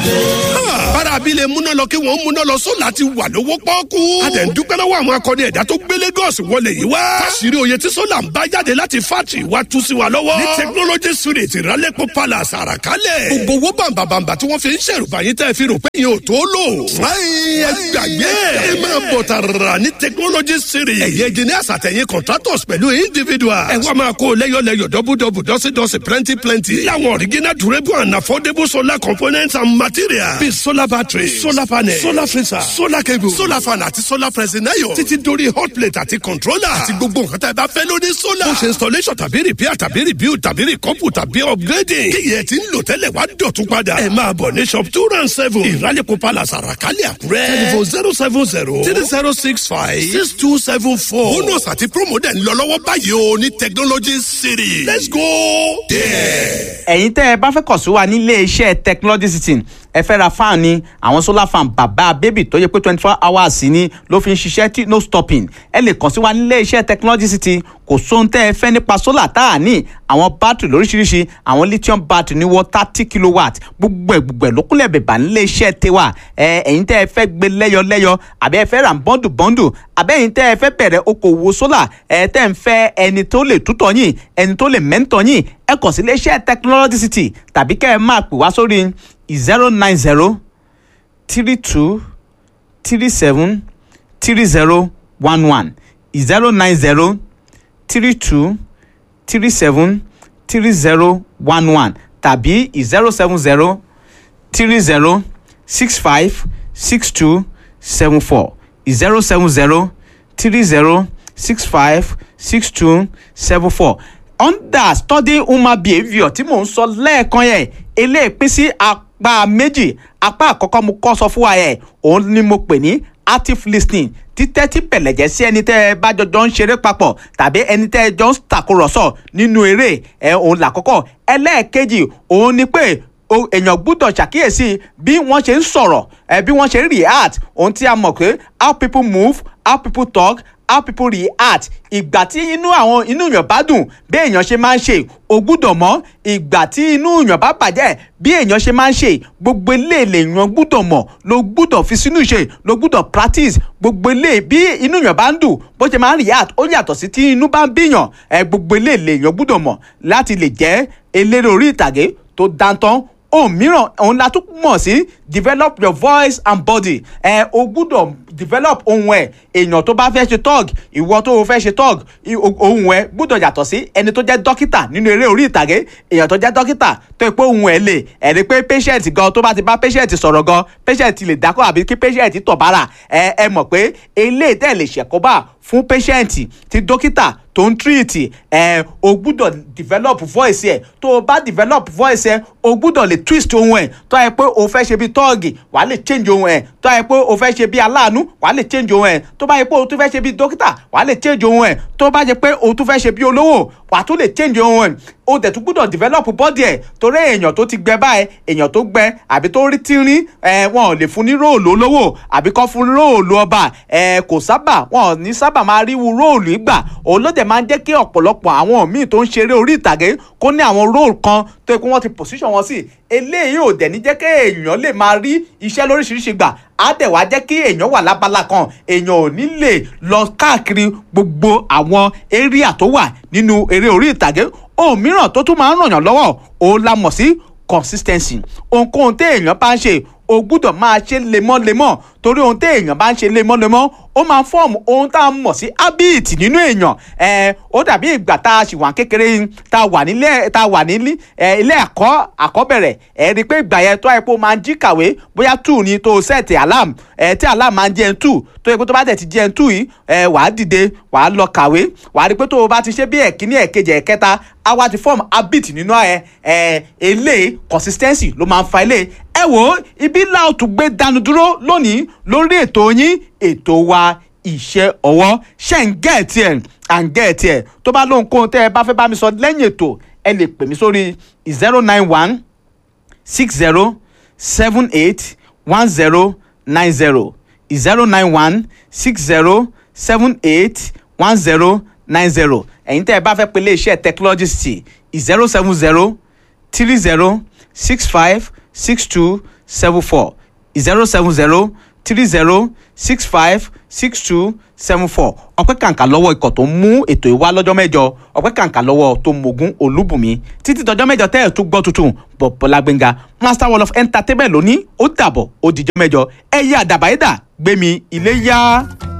bára abilé múná lọ kí wọ́n múná lọ sólà ti wà lówó pọ́ọ́kú. a dẹ̀ ń dúpẹ́ lọ́wọ́ àwọn akọni ẹ̀dá tó gbé Lagos wọlé yìí wá. káṣírí oyè tí sólà ń bá jáde láti fátì wá tú sí wa lọ́wọ́. ní technology street ìrálẹ́pọ̀ palace àràkálẹ̀. gbogbo owó bàǹbàǹbà tí wọ́n fi ń ṣèrùbà yín tẹ́ fi rò pé yín ò tó lò. ẹ gbàgbé ẹ máa bọ̀ tààrà ní technology street. ẹ̀yẹ engineers àtẹ̀yìn contractors pẹ̀lú individuals. ẹ wá máa kó lẹ́yọ̀lẹ́yọ̀ dọ́bùdọ́bù dọ́sídọ́sí plenty. láwọn original durable and affordable solar components and materials. bíi solar battery solar panel solar freezer solar cable solar fan àti solar pressing iron títí dórí hot plate àti controller àti gbogbo nǹkan tá ẹ bá fẹ́ lórí solar. bó ṣe installation tàbí repair tàbí rebuild tàbí recouple tàbí upgrading. kíyẹ̀ tí ń lò tẹ́lẹ̀ wá dọ̀tún padà. ẹ máa bọ̀ ní shop 207 ìrálẹ̀kọ̀ palace àràkálẹ̀ àkúrẹ́. telephone 070-3065-6274. bonus àti promo dẹ̀ ń lọ lọ́wọ́ báyìí o ní technology city. let's go there. ẹ̀yin tẹ́ ẹ bá fẹ́ kàn sí wa nílé iṣẹ́ technology city ẹ fẹ́ ra fan ni àwọn solar fan bàbá baby tó yẹ pé 24 hours ni ló fi ń ṣiṣẹ́ tí no stopping. ẹ lè kàn sí wa nílé iṣẹ́ technology city. kò sóhun tẹ́ ẹ fẹ́ nípa solar tá a ní àwọn battery lóríṣiríṣi àwọn lithium battery ní wọ́n 30 kilowatt gbogbo ẹ̀ ló kúnlẹ̀ bẹ̀bà nílé iṣẹ́ tiwa. ẹ̀yin tẹ́ ẹ fẹ́ gbé lẹ́yọ àbí ẹ fẹ́ ra bọ́ndù àbí ẹ̀yin tẹ́ ẹ fẹ́ bẹ̀rẹ̀ okòwò solar tẹ́ ń fẹ́ ẹni tó lè tútọ̀ yín ẹni tó lè mẹ́ńtọ̀ yín ẹ kàn sí ilé iṣẹ́ technology city tàbí kẹ́ ẹ máa pè wá sórí 090-3237-3011 090-3237-3011 tàbí 070-3065-6274 070-3065-6274 under study human behaviour tí mò ń sọ lẹ́ẹ̀kan yẹn eléyìí pín sí apá méjì. apá àkọ́kọ́ mo kọ́ sọ fún wa yẹn òun ni mo pè ní active listening títẹ́tí pẹ̀lẹ́jẹ́ sí ẹni tẹ́ ẹ bá jọjọ́ ń ṣeré papọ̀ tàbí ẹni tẹ́ ẹ jọ ń tàkúrọ̀sọ nínú eré òun làkọ́kọ́. ẹlẹ́ẹ̀kejì òun ni pé èèyàn gbúdọ̀ ṣàkíyèsí bí wọ́n ṣe ń sọ̀rọ̀ bí wọ́n ṣe ń react ohun tí a mọ̀ pé how people move how people talk how people react. ìgbà tí inú èèyàn bá dùn bí èèyàn ṣe máa ń ṣe o gbúdọ̀ mọ̀. ìgbà tí inú èèyàn bá bàjẹ́ bí èèyàn ṣe máa ń ṣe gbogbo eléèlè èèyàn gbúdọ̀ mọ̀ ló gbúdọ̀ fi sínú ìṣe ló gbúdọ̀ practice gbogbo eléè bí inú èèyàn bá ń dùn bó ṣe máa ń react ó yàtọ̀ sí tí inú bá ń bíyàn gbogbo eléèlè èèyàn gbúdọ̀ mọ̀ láti lè jẹ́ eléré orí ìtàgé tó dáńtọ́. ohun mìíràn òun la tún mọ̀ sí develop your voice and body. O gbúdọ̀ develop ohun èèyàn tó bá fẹ́ ṣe tọ́g ìwọ tó fẹ́ ṣe tọ́g ohun gbúdọ̀ yàtọ̀ sí ẹni tó jẹ́ dókítà nínú eré orí ìtàgé. èèyàn tó jẹ́ dókítà tó yẹ pé ohun lè ẹ̀rí pé patient gan tó bá ti bá patient sọ̀rọ̀ gan patient lè dákọ̀ àbí kí patient tọ̀ bára ẹ mọ̀ pé eléyìí tẹ̀ lè ṣẹ̀kọ́bà fún patient tí dókítà tó ń treat o gbúdọ̀ develop voice tó o bá develop voice o gbúdọ̀ lè twist ohun tó yẹ pé o fẹ́ ṣe bí tọ́ọ̀gì wàá lè change ohun tó yẹ pé o fẹ́ ṣe bí aláàánú wàá lè change ohun tó bá yẹ pé o tún fẹ́ ṣe bí dókítà wàá lè change ohun tó bá yẹ pé o tún fẹ́ ṣe bí olówó wàá tún lè change ohun o dẹ̀ tún gbúdọ̀ develop body torí èèyàn tó ti gbẹ báyìí èèyàn tó gbẹ àbí tó rí tínrín wọn ò lè fún ní róòlù olówó àbí kọ́ fún róòlù ọba kò sábà wọn ò ní sábà máa ríwu róòlù ìgbà òun ló dẹ̀ máa ń jẹ́ kí ọ̀pọ̀lọpọ̀ àwọn míì tó ń ṣeré orí ìtàgé kó ní àwọn róòlù kan tó yẹ kó wọ́n ti position wọn sí. eléyìí ò dẹ̀ ní jẹ́ kí èèyàn lè máa rí iṣẹ́ lóríṣiríṣi gbà á dẹ̀ wá jẹ́ kí èèyàn wà lábala kan èèyàn ò ní lè lọ káàkiri gbogbo àwọn area tó wà nínú eré orí ìtàgé. ohun mìíràn tó tún máa ń ràn yàn lọ́wọ́ òun la mọ̀ sí consistency. ohunkóhun tí èèyàn bá ń ṣe o gbúdọ̀ máa ṣe lemọ́lemọ́ torí ohun tí èèyàn bá ń ṣe lemọ́lemọ́ ó máa ń fọ́ọ̀mù ohun tá a mọ̀ sí habit nínú èèyàn. Ó dàbí ìgbà tá a ṣì wà kékeré tá a wà ní ilé ẹ̀kọ́ àkọ́bẹ̀rẹ̀ rí i pé ìgbà yẹn tó yẹ pé ó máa ń jí kàwé bóyá 2 ni tó sẹ́ẹ̀tì alarm tí alarm máa ń jẹ́ 2 tó yẹ pé tó bá tẹ̀ ti jẹ́ 2 yìí wàá dìde wàá lọ kàwé wàá rí i pé tó o bá ti ṣe bí ẹ̀kíní ẹ̀kejì ẹ̀kẹta á wá ti form habit nínú eléyìí consistency ló máa ń fa eléyìí. ẹ wò ibi láòtú gbé dánu dúró lónìí lórí ètò yín ètò wa iṣẹ́ ọwọ́ ṣe ń gẹ̀ẹ́tì ẹ̀ à ń gẹ̀ẹ́tì ẹ̀ tó bá lóhun kóhun tẹ́ ẹ bá fẹ́ bá mi sọ lẹ́yìn ètò ẹ lè pè mí sórí 091 60 78 1090 091 60 78 1090 ẹ̀yin tẹ́ ẹ bá fẹ́ pe iléeṣẹ́ technology 070 30 65 62 070 30656274. ọpẹ́ kàǹkà lọ́wọ́ ikọ̀ tó mú ètò ìwá lọ́jọ́ mẹ́jọ, ọpẹ́ kàǹkà lọ́wọ́ tó mogun olúbùnmi. Títí dọjọ́ mẹ́jọ tẹ́ ẹ̀ tún gbọ́ tuntun Bọ́lá Gbénga Master Wall of Entertainment lónìí ó dàbọ̀ ó dijọ́ mẹ́jọ. Ẹyẹ àdàbà ẹ̀dà gbé mi ilé yá.